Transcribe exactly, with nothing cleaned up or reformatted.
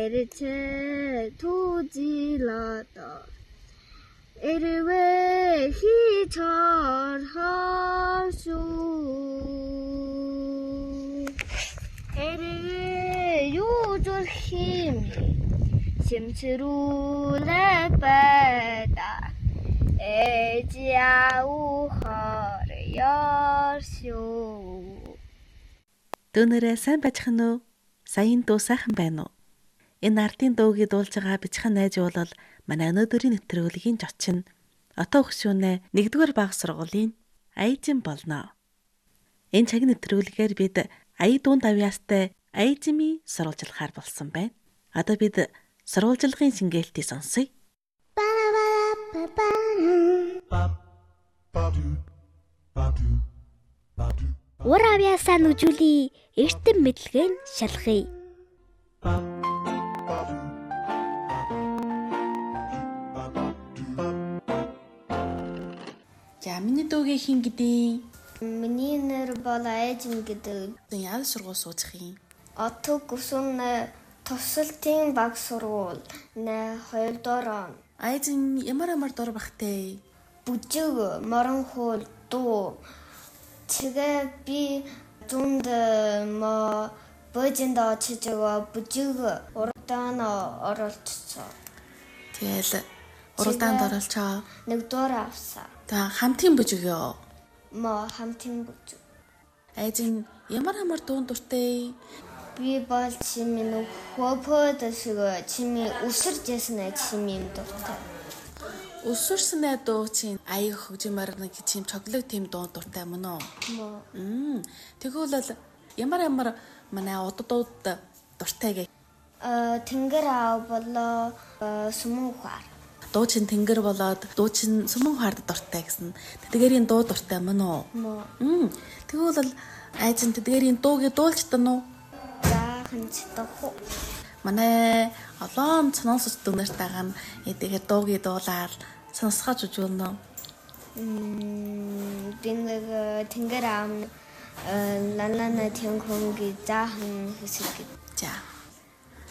에르체 투지라다 에르웨 희철하수 에르웨 요절힘 심치루레 빼다 에지아우허르열쇼 Дүүнэрээ сайн байцхан уу? Саяын дуу сайхан байна уу? Энэ ардын дуугийг дуулж байгаа бичхэн найз бол манай өнөөдрийн нэвтрүүлгийн зочин. Отоо хөшөөнэ нэгдүгээр баг сургуулийн Аяжин болно. Энэ цаг нэвтрүүлгээр бид ая дуун давьяастай Аяжимыг сурвалжлахаар болсон байна. Одоо бид сурвалжлагын шингээлтийг сонсъё. Ур авьяасаа нүжүүлий эрдэм мэдлэгээ нь шалгая. За миний дуугийн хин гэдэг Миний нэр бол Аяжин гэдэг. ял сургууль суучих юм. Отоо гүсэн тусалтын баг сургууль нэ хоёрдугаар он. Аяжин ямар ямар дор бахтэй. Бүжиг, моронхол, дуу. Тэгээ би зунд мо божинд очиж байгаа бүжиг уралдаан оролцсон. Тэгэл уралдаанд оролцоо. Нэгдүгээр авсан. За хамтын бүжиг ёо. Мо хамтын бүжиг. Аяжин ямар ямар дуун дуртай. Би бол чимээ хөөпөөд шиг чимээ үсэрж ясна чимээ юм дуртай. Өсвөрснээ дуу чинь аяг хөгжмөр нэг чим чоглог тийм дуу дуртай мөн үү? Мо. Мм. Тэгвэл бол ямар ямар манай уддууд дуртай гэ. Э тэнгэр аав болоо сүмэн ухаар. Дуу чинь тэнгэр болоод дуу чинь сүмэн ухаард дуртай гэсэн. Тэдгээрийн дуу дуртай мөн үү? Мо. Мм. Тэгвэл бол айзен тэдгээрийн дуугийг дуулж тань уу? Заахан читах. Манай олон цоносч дүнэртэйгэн эдгээр дуугийг дуулаад сонсгож үзүүлнэ. Мм тэнгэр тэнгэр аав лалана тэнгхүнги заахан хэсэг.